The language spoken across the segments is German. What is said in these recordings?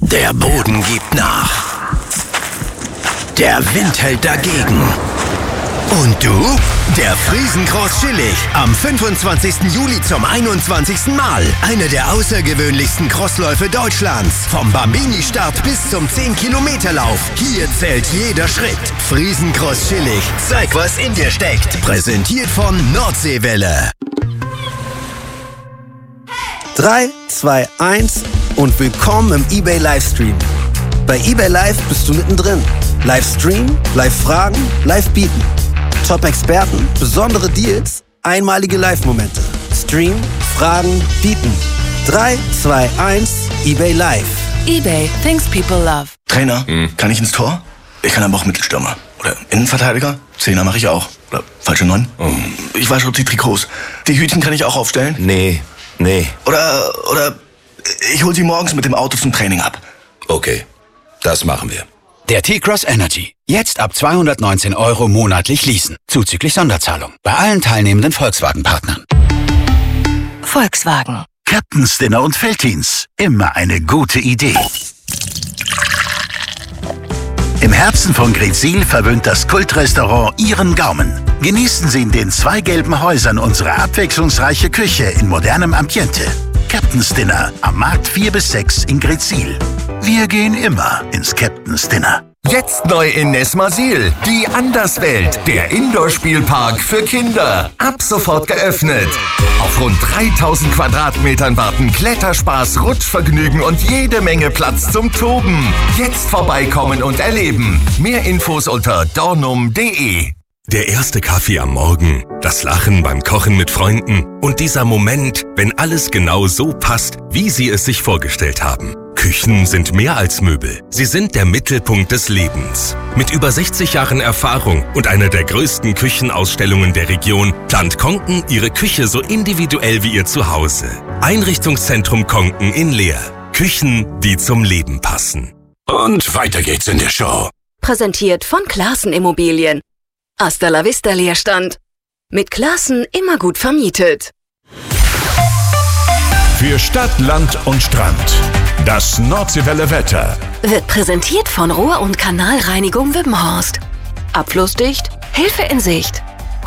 Der Boden gibt nach. Der Wind hält dagegen. Und du? Der Friesencross Schillig. Am 25. Juli zum 21. Mal. Einer der außergewöhnlichsten Crossläufe Deutschlands. Vom Bambini-Start bis zum 10-Kilometer-Lauf. Hier zählt jeder Schritt. Friesencross Schillig. Zeig, was in dir steckt. Präsentiert von Nordseewelle. 3, 2, 1 und willkommen im eBay Livestream. Bei eBay Live bist du mittendrin. Livestream, Live-Fragen, Live-Bieten. Top-Experten, besondere Deals, einmalige Live-Momente. Stream, Fragen, Bieten. 3, 2, 1, eBay Live. eBay, things people love. Trainer, kann ich ins Tor? Ich kann aber auch Mittelstürmer. Oder Innenverteidiger? Zehner mache ich auch. Oder falsche 9? Ich wasche die Trikots. Die Hütchen kann ich auch aufstellen? Nee. Oder ich hol sie morgens mit dem Auto zum Training ab. Okay, das machen wir. Der T-Cross Energy. Jetzt ab 219 € monatlich leasen. Zuzüglich Sonderzahlung. Bei allen teilnehmenden Volkswagen-Partnern. Volkswagen. Captain's Dinner und Felddienst. Immer eine gute Idee. Im Herzen von Greetsiel verwöhnt das Kultrestaurant Ihren Gaumen. Genießen Sie in den 2 gelben Häusern unsere abwechslungsreiche Küche in modernem Ambiente. Captain's Dinner am Markt 4 bis 6 in Greetsiel. Wir gehen immer ins Captain's Dinner. Jetzt neu in Nesmasil. Die Anderswelt, der Indoor-Spielpark für Kinder. Ab sofort geöffnet. Auf rund 3000 Quadratmetern warten Kletterspaß, Rutschvergnügen und jede Menge Platz zum Toben. Jetzt vorbeikommen und erleben. Mehr Infos unter dornum.de. Der erste Kaffee am Morgen, das Lachen beim Kochen mit Freunden und dieser Moment, wenn alles genau so passt, wie Sie es sich vorgestellt haben. Küchen sind mehr als Möbel. Sie sind der Mittelpunkt des Lebens. Mit über 60 Jahren Erfahrung und einer der größten Küchenausstellungen der Region plant Konken Ihre Küche so individuell wie Ihr Zuhause. Einrichtungszentrum Konken in Leer. Küchen, die zum Leben passen. Und weiter geht's in der Show. Präsentiert von Classen Immobilien. Hasta la vista Leerstand. Mit Classen immer gut vermietet. Für Stadt, Land und Strand. Das Nordseewelle Wetter. Wird präsentiert von Rohr- und Kanalreinigung Wippenhorst. Abflussdicht, Hilfe in Sicht.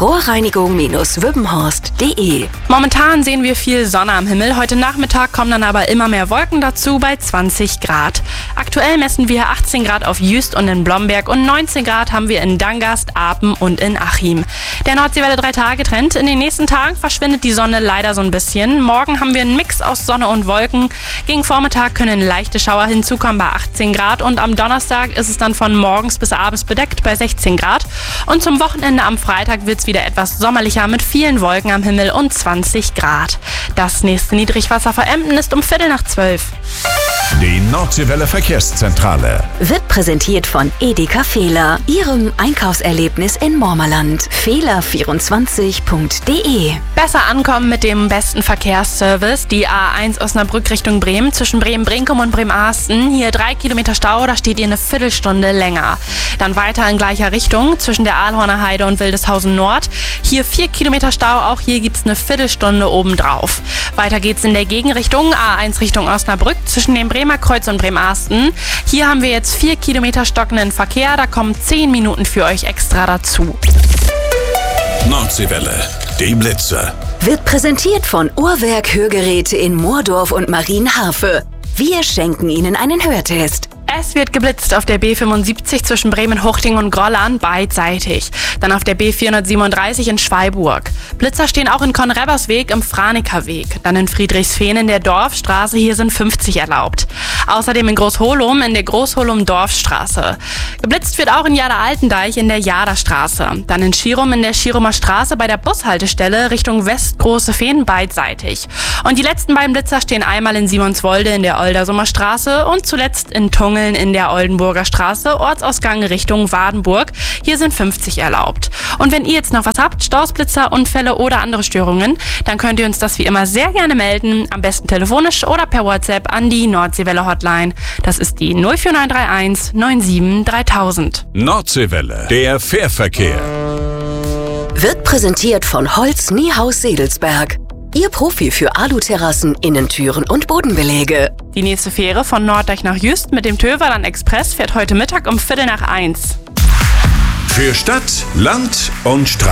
Rohrreinigung-wippenhorst.de. Momentan sehen wir viel Sonne am Himmel. Heute Nachmittag kommen dann aber immer mehr Wolken dazu bei 20 Grad. Aktuell messen wir 18 Grad auf Jüst und in Blomberg und 19 Grad haben wir in Dangast, Apen und in Achim. Der Nordseewelle 3-Tage-Trend. In den nächsten Tagen verschwindet die Sonne leider so ein bisschen. Morgen haben wir einen Mix aus Sonne und Wolken. Gegen Vormittag können leichte Schauer hinzukommen bei 18 Grad und am Donnerstag ist es dann von morgens bis abends bedeckt bei 16 Grad. Und zum Wochenende am Freitag wird es wieder etwas sommerlicher mit vielen Wolken am Himmel und 20 Grad. Das nächste Niedrigwasser vor Emden ist um 11:45. Die Nordseewelle Verkehrszentrale. Wird präsentiert von Edeka Fehler, Ihrem Einkaufserlebnis in Mormerland. Fehler24.de. Besser ankommen mit dem besten Verkehrsservice. Die A1 Osnabrück Richtung Bremen zwischen Bremen-Brinkum und Bremen-Ahsten. Hier 3 Kilometer Stau, da steht ihr eine Viertelstunde länger. Dann weiter in gleicher Richtung zwischen der Aalhorner Heide und Wildeshausen Nord. Hier 4 Kilometer Stau, auch hier gibt's eine Viertelstunde obendrauf. Weiter geht's in der Gegenrichtung, A1 Richtung Osnabrück zwischen dem Bremer Kreuz und Bremen-Ahsten. Hier haben wir jetzt 4 Kilometer stockenden Verkehr, da kommen 10 Minuten für euch extra dazu. Nordseewelle, die Blitze. Wird präsentiert von Uhrwerk Hörgeräte in Moordorf und Marienharfe. Wir schenken Ihnen einen Hörtest. Es wird geblitzt auf der B75 zwischen Bremen-Huchting und Grollern beidseitig. Dann auf der B437 in Schweiburg. Blitzer stehen auch in Konrebersweg im Franekerweg. Dann in Friedrichsfehn in der Dorfstraße, hier sind 50 erlaubt. Außerdem in Großholum in der Großholum-Dorfstraße. Geblitzt wird auch in Jader-Altendeich in der Jaderstraße. Dann in Schirum in der Schirumer Straße bei der Bushaltestelle Richtung West-Große-Fehn beidseitig. Und die letzten beiden Blitzer stehen einmal in Simonswolde in der Oldersumer Straße und zuletzt in Tungeln in der Oldenburger Straße, Ortsausgang Richtung Wadenburg. Hier sind 50 erlaubt. Und wenn ihr jetzt noch was habt, Staus, Blitzer, Unfälle oder andere Störungen, dann könnt ihr uns das wie immer sehr gerne melden. Am besten telefonisch oder per WhatsApp an die Nordseewelle Hotline. Das ist die 04931 97 3000. Nordseewelle, der Fährverkehr. Wird präsentiert von Holz Niehaus Sedelsberg. Ihr Profi für Aluterrassen, Innentüren und Bodenbeläge. Die nächste Fähre von Norddeich nach Jüst mit dem Töverland Express fährt heute Mittag um 1:15. Für Stadt, Land und Straße.